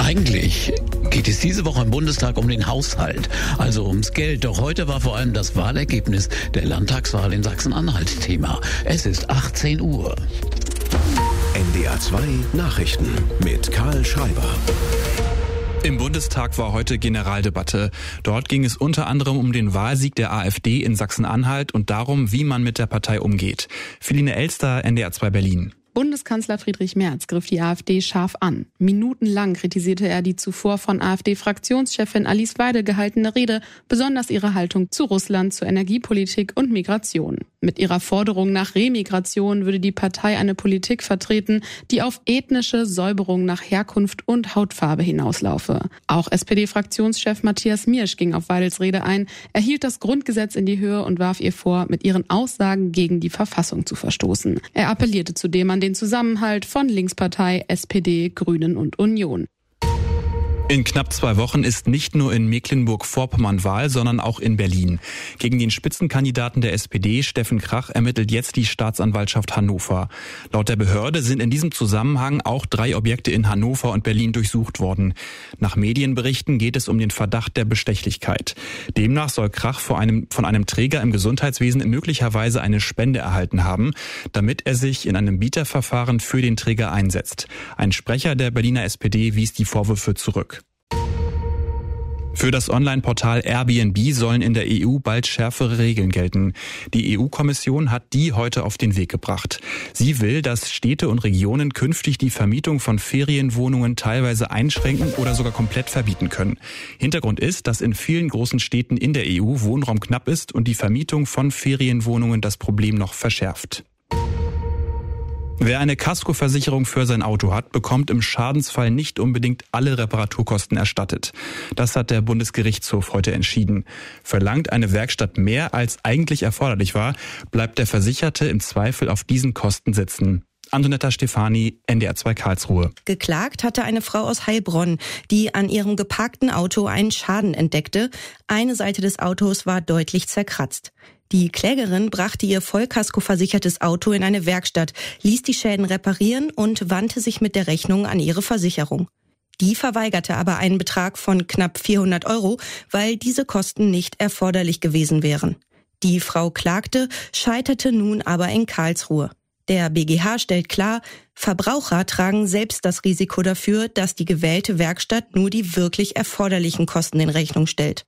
Eigentlich geht es diese Woche im Bundestag um den Haushalt, also ums Geld. Doch heute war vor allem das Wahlergebnis der Landtagswahl in Sachsen-Anhalt Thema. Es ist 18 Uhr. NDR 2 Nachrichten mit Karl Schreiber. Im Bundestag war heute Generaldebatte. Dort ging es unter anderem um den Wahlsieg der AfD in Sachsen-Anhalt und darum, wie man mit der Partei umgeht. Feline Elster, NDR 2 Berlin. Bundeskanzler Friedrich Merz griff die AfD scharf an. Minutenlang kritisierte er die zuvor von AfD-Fraktionschefin Alice Weidel gehaltene Rede, besonders ihre Haltung zu Russland, zur Energiepolitik und Migration. Mit ihrer Forderung nach Remigration würde die Partei eine Politik vertreten, die auf ethnische Säuberung nach Herkunft und Hautfarbe hinauslaufe. Auch SPD-Fraktionschef Matthias Miersch ging auf Weidels Rede ein. Er hielt das Grundgesetz in die Höhe und warf ihr vor, mit ihren Aussagen gegen die Verfassung zu verstoßen. Er appellierte zudem an den Zusammenhalt von Linkspartei, SPD, Grünen und Union. In knapp 2 Wochen ist nicht nur in Mecklenburg-Vorpommern Wahl, sondern auch in Berlin. Gegen den Spitzenkandidaten der SPD, Steffen Krach, ermittelt jetzt die Staatsanwaltschaft Hannover. Laut der Behörde sind in diesem Zusammenhang auch 3 Objekte in Hannover und Berlin durchsucht worden. Nach Medienberichten geht es um den Verdacht der Bestechlichkeit. Demnach soll Krach von einem Träger im Gesundheitswesen möglicherweise eine Spende erhalten haben, damit er sich in einem Bieterverfahren für den Träger einsetzt. Ein Sprecher der Berliner SPD wies die Vorwürfe zurück. Für das Online-Portal Airbnb sollen in der EU bald schärfere Regeln gelten. Die EU-Kommission hat die heute auf den Weg gebracht. Sie will, dass Städte und Regionen künftig die Vermietung von Ferienwohnungen teilweise einschränken oder sogar komplett verbieten können. Hintergrund ist, dass in vielen großen Städten in der EU Wohnraum knapp ist und die Vermietung von Ferienwohnungen das Problem noch verschärft. Wer eine Kaskoversicherung für sein Auto hat, bekommt im Schadensfall nicht unbedingt alle Reparaturkosten erstattet. Das hat der Bundesgerichtshof heute entschieden. Verlangt eine Werkstatt mehr, als eigentlich erforderlich war, bleibt der Versicherte im Zweifel auf diesen Kosten sitzen. Antonetta Stefani, NDR 2 Karlsruhe. Geklagt hatte eine Frau aus Heilbronn, die an ihrem geparkten Auto einen Schaden entdeckte. Eine Seite des Autos war deutlich zerkratzt. Die Klägerin brachte ihr vollkaskoversichertes Auto in eine Werkstatt, ließ die Schäden reparieren und wandte sich mit der Rechnung an ihre Versicherung. Die verweigerte aber einen Betrag von knapp 400 €, weil diese Kosten nicht erforderlich gewesen wären. Die Frau klagte, scheiterte nun aber in Karlsruhe. Der BGH stellt klar, Verbraucher tragen selbst das Risiko dafür, dass die gewählte Werkstatt nur die wirklich erforderlichen Kosten in Rechnung stellt.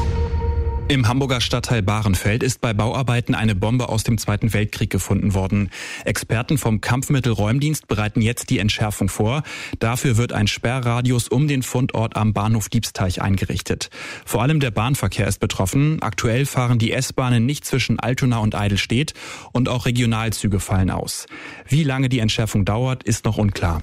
Im Hamburger Stadtteil Bahrenfeld ist bei Bauarbeiten eine Bombe aus dem Zweiten Weltkrieg gefunden worden. Experten vom Kampfmittelräumdienst bereiten jetzt die Entschärfung vor. Dafür wird ein Sperrradius um den Fundort am Bahnhof Diebsteich eingerichtet. Vor allem der Bahnverkehr ist betroffen. Aktuell fahren die S-Bahnen nicht zwischen Altona und Eidelstedt und auch Regionalzüge fallen aus. Wie lange die Entschärfung dauert, ist noch unklar.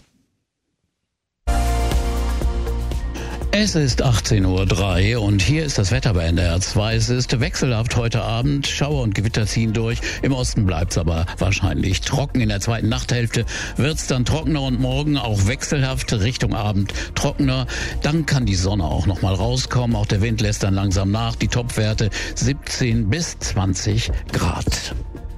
Es ist 18:03 Uhr und hier ist das Wetter bei NDR 2. Es ist wechselhaft heute Abend. Schauer und Gewitter ziehen durch. Im Osten bleibt es aber wahrscheinlich trocken. In der zweiten Nachthälfte wird es dann trockener und morgen auch wechselhaft Richtung Abend trockener. Dann kann die Sonne auch noch mal rauskommen. Auch der Wind lässt dann langsam nach. Die Topwerte 17 bis 20 Grad.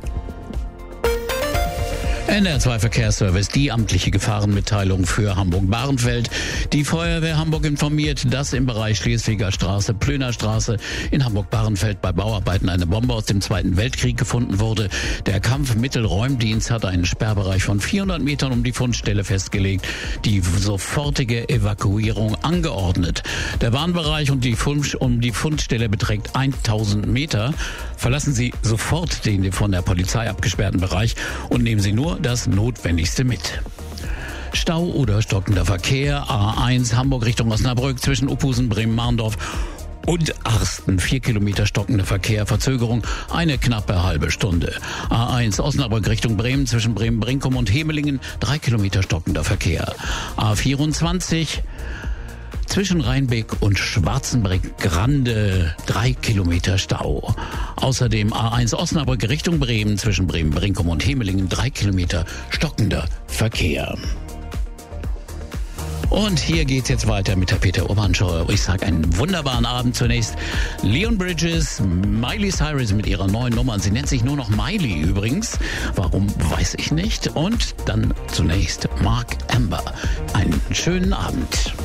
NDR 2 Verkehrsservice, die amtliche Gefahrenmitteilung für Hamburg-Bahrenfeld. Die Feuerwehr Hamburg informiert, dass im Bereich Schleswiger Straße, Plöner Straße in Hamburg-Bahrenfeld bei Bauarbeiten eine Bombe aus dem Zweiten Weltkrieg gefunden wurde. Der Kampfmittelräumdienst hat einen Sperrbereich von 400 Metern um die Fundstelle festgelegt, die sofortige Evakuierung angeordnet. Der Warnbereich um die Fundstelle beträgt 1000 Meter. Verlassen Sie sofort den von der Polizei abgesperrten Bereich und nehmen Sie nur das Notwendigste mit. Stau oder stockender Verkehr, A1 Hamburg Richtung Osnabrück zwischen Uphusen, Bremen-Marndorf und Arsten. 4 Kilometer stockender Verkehr, Verzögerung eine knappe halbe Stunde. A1 Osnabrück Richtung Bremen zwischen Bremen-Brinkum und Hemelingen 3 Kilometer stockender Verkehr. A24 zwischen Rheinbeck und Schwarzenbeck-Grande 3 Kilometer Stau. Außerdem A1 Osnabrück Richtung Bremen zwischen Bremen-Brinkum und Hemelingen 3 Kilometer stockender Verkehr. Und hier geht's jetzt weiter mit der Peter Urban Show. Ich sage einen wunderbaren Abend zunächst. Leon Bridges, Miley Cyrus mit ihrer neuen Nummer. Sie nennt sich nur noch Miley übrigens. Warum, weiß ich nicht. Und dann zunächst Mark Amber. Einen schönen Abend.